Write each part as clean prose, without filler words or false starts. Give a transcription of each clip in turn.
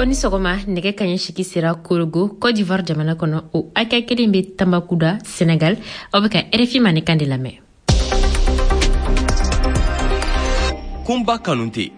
Oni sogoma nege kanyen shiki sera Korogo, Côte d'Ivoire jamana kono o akakeli mbe Tambacounda, Sénégal, obeka RFI manikande lame. Kumba Kanunte.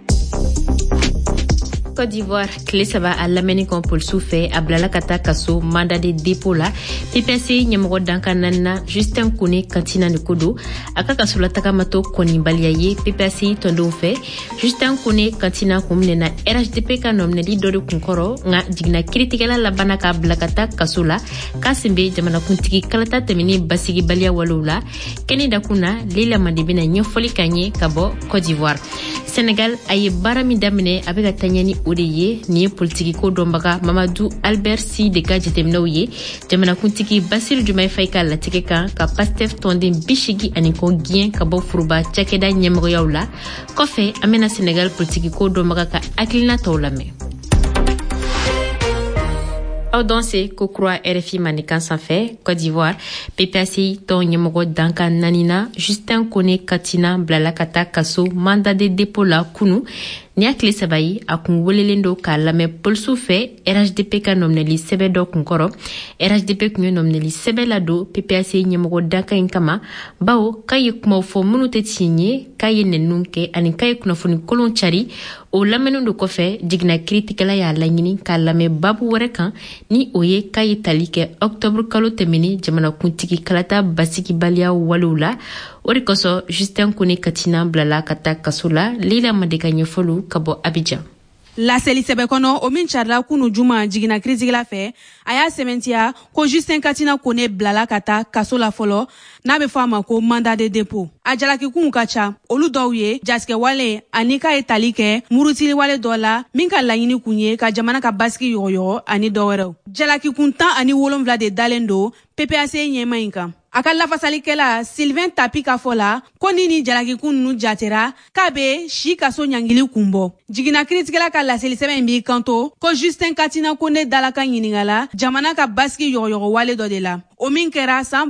Côte d'Ivoire, clé ça va à l'amener comme pour le souffler, à Blalakata Kasso, mandat de dépôt là, PPC, Nyamoro Dankanana, Justin Kone, Kantina Nkodo, Akakasso la Takamato, Koni Baliaye, PPC, Tondo fait, Justin Kone, Kantina Kumnena, RHDP Kanom Nedi Dodo Kunkoro, Nga, Digna Kritikala la Banaka Blakata Kassola, Kasimbe, Jamana Kuntiki, Kalata Temini, Basigi Balia Walula, Keni Dakuna, Lila Madibina, Nyofoli Kanye, Kabo, Côte d'Ivoire. Sénégal, aye barami damine avec Atanyani Odeye, ni politique ko dombaga Mamadou Albert Si de ka jetemnawye, jamana kuntiki Basir Diomaye Faye ka latike kan ka Pastef tonde bishigi aniko gien ka bo furuba chakeda nyemro yawla, kofe amena Sénégal politique ko dombaga ka aklina tawlame. Audanse Kokroa RFI Manikan sans fait, Côte d'Ivoire, PPACI, ton Nyemoro Danka Nanina, Justin Kone Katina, Blalakata Kasso, mandat de dépôt la Kunu, Niakle Sabayi, Akungwelelendo ka lame Polsu fe, RHDP ka nomneli Sebedo Kunkoro, RHDP kunyo nomneli Sebelado, PPACI Nyemoro Danka Inkama, Bao, kaye kumofo munute tinye, kaye nenunke, ani kaye kunafoni kolon chari, o lamenu do kofe, digna kritikala ya langini ka lame babu warekan, ni oye kaye talike octobre kalo temini jamana kuntiki kalata basiki balia walula orikoso Justin Kone Katina Blalakata Kassola Lila Madeka Nyefolu kabo Abidjan. La seli sebe kono o min charla kunu juma jigina kritikala fe aya sementia ko Justin Katina Kone Blalakata Kassola folo na be fama ko mandat de dépôt a jalaki kun kacha olu dɔw jaske wale ani ka talike murutili wale dola min ka laɲini kunye ka jamana ka basiki yoyo ani dɔwɛrɛw jalaki kun 10 ani 7 de dalendo PPAC ɲɛma in kan a ka lafasalikɛla Sylvain Tapi ka fɔla ko ni jalaki kun nu jatera k'a be si kaso ɲangili kunbɔ jigina kritikɛla ka laseli sɛbɛn b'i kanto ko Justin Katina Kone dalaka ɲiningala jamana ka basiki yɔgɔyɔgɔ wale dɔ de la o min kɛra san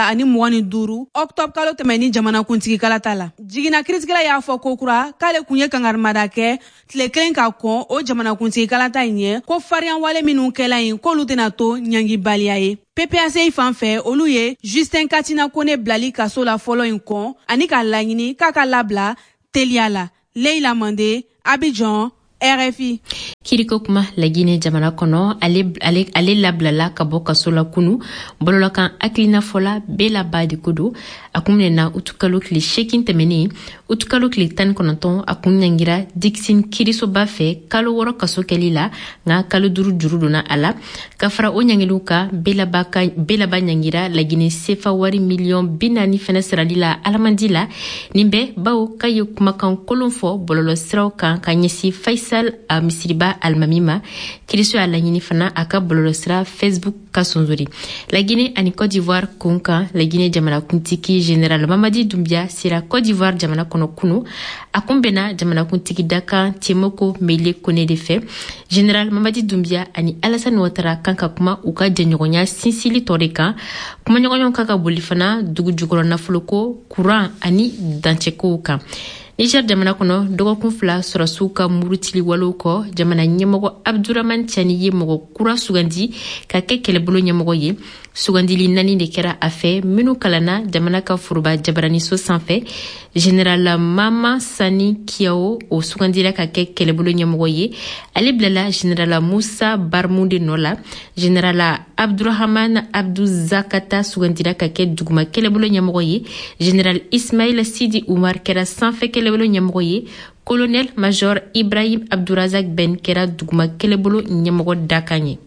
2025 octobre kalo tɛmɛni jamana kuntigi kalata la jigina kritikɛla y'a fɔ ko kura k'ale kun ye kangarimada kɛ tile kelen ka kɔn o jamana kuntigi kalata in ye ko fariyan wale minnu kɛla in k'olu tɛna to ɲangibaliya ye PPAC fan fɛ olu ye Justin Katina Kone blali kaso la fɔlɔ in kɔn ani ka laɲini k'a ka labila teliya la Leila Mande Abidjan RFI. Kiriko kuma la Guinée jamana kono ale lablala ka bɔ kaso la kunu bolola kan akilina fola bela badi kudu akumnena utukalo kli shekin temeni utukalo kli tan kononton akunyangira Dixin Kiriso bafe kalo woro kaso kelila nga kalo duru juruduna ala kafara onyangeluka bela ba nyangira la Guinée sefa wari million binani fenesralila alamandila nimbe bawo kayo kuma kan kolonfo bololo sraw kan kanyesi Faisal a Misiriba Almamima Kiriso a la Guinée fana aka bololo sra Facebook kasonzori la Guinée ani Côte d'Ivoire kunka la Guinée jamana kuntiki Général Mamadi Doumbia sira Côte d'Ivoire jamana kono kunu akumbena jamana kuntiki Daka Tiemoko Mele Kone de fe Général Mamadi Doumbia ani Alassane Ouattara kanka kuma uka janyogonya sinsili toreka kuma nyogonyon kaka bolifana dugu jukoro nafuloko courant ani dancheko kan Niger jamana kono dɔgɔkun 2 sɔrɔsiw ka murutili walow kɔ jamana ɲɛmɔgɔ Abdurahman Tiani ye mɔgɔ kura sugandi ka kɛ kɛlɛbolo ɲɛmɔgɔ ye sugandili 4 de kɛra a fɛ minnu kalanna jamana ka foroba jabaraniso sanfɛ Général Mama Sani Kiao o sugandira ka kɛ kɛlɛbolo ɲɛmɔgɔ ye ale bilala Général Musa Barmunde nɔ la Général Abdurahman Abdou Zakata sugandira ka kɛ duguma kɛlɛbolo ɲɛmɔgɔ ye Général Ismail Sidi Umar kɛra sanfɛ kɛlɛbolo ɲɛmɔgɔ ye Colonel Major Ibrahim Abdourazak Ben kɛra duguma kɛlɛbolo ɲɛmɔgɔ dakan ye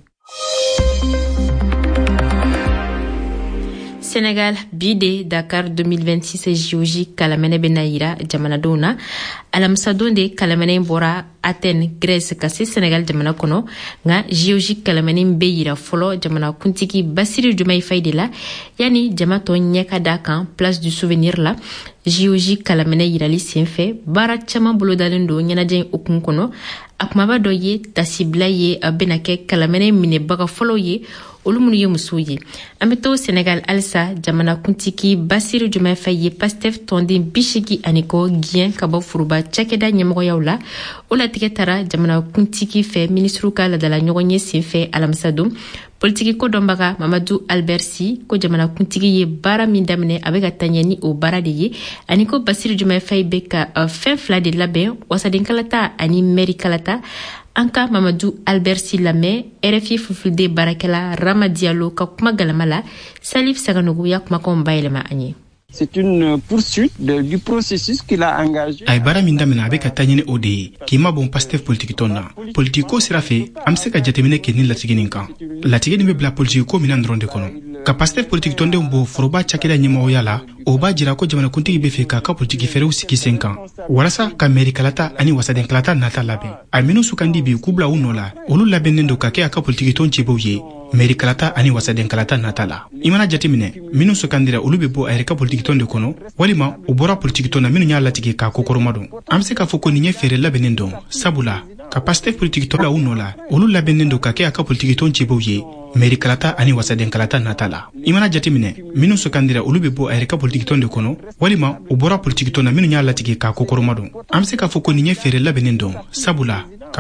Sénégal bide Dakar 2026 JOJ kalamene benayira jamana dona alamsa donde kalamene bora Athènes Grèce kasi Sénégal jamana kono nga JOJ kalamene beyira folo jamana kuntiki Bassirou Diomaye Faye de la yani jamato nyeka dakan place du souvenir la JOJ kalamene yirali senfe bara chama bolo dalendo nyanajen okun kono akmaba doye tasibla ye benake kalamene mine baga folo ye olu minnu ye musow ye an bɛ to Sénégal halisa jamana kuntigi Bassirou Diomaye Faye ye Pastef tɔnden 80 ani kɔ gɛn ka bɔ furuba cakɛda ɲɛmɔgɔyaw la o la latigɛ tara jamana kuntigi fɛ ministru ka ladala ɲɔgɔn ye senfɛ alamisa don politiki ko dɔnbaga Mamadou Albert Sy ko jamana kuntigi ye baara min daminɛ a bɛ ka taɲɛ ni o baara de ye ani ko Basiru Jumaye Faye bɛ ka fɛn fila de labɛn wasaden kalata ani mairie kalata. An ka Mamadou Albert Sy lamɛn RFI Fulfulde baarakɛla Rama Diallo ka kuma galama la Salif Saganogo ya kumakanw bayɛlɛma an ye. C'est une poursuite du processus qu'il a engagé. Ay bara min damina abe ka taɲini o de ye k'i ma bon Pastef politique ton na politiko sira fɛ an bɛ se ka jateminɛ kɛ ni latiginin kan latiginin bɛ bila politiko minan dɔrɔn de kɔnɔ ka Pastef politique tɔndenw bɔ foroba cakɛda ɲɛmɔgɔya la o b'a jira ko jamanakuntigi bɛ fɛ k'a ka politiki fɛrɛw sigi sen kan walasa ka mairie kalata ani wasaden kalata nata labɛn a minnu sukandi bi k'u bila u nɔ la olu labɛnnen don ka kɛ a ka politiki tɔn cibɛw ye mairie kalata ani wasaden kalata nata la i mana jateminɛ minnu sukandira olu bɛ bɔ a yɛrɛ ka politiki tɔn de kɔnɔ walima u bɔra politiki tɔn na minnu y'a latigɛ k'a kokɔrɔma don an bɛ se k'a fɔ ko nin ye fɛɛrɛ labɛnnen don sabula ka Pastef politique tɔn la u nɔ la olu labɛnnen don ka kɛ a ka politiki tɔn cibɛw ye mairie kalata ani wasaden kalata nata la i mana jateminɛ minnu sukandira olu bɛ bɔ a yɛrɛ ka politiki tɔn de kɔnɔ walima u bɔra politiki tɔn na minnu y'a latigɛ k'a kokɔrɔma don an bɛ se k'a fɔ ko nin ye fɛɛrɛ labɛnnen don sabula